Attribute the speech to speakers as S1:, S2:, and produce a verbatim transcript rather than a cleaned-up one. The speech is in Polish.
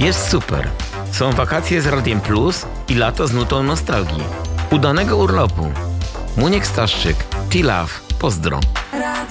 S1: Jest super. Są wakacje z Radiem Plus i lato z nutą nostalgii. Udanego urlopu. Muniek Staszczyk. T-Love. Pozdro.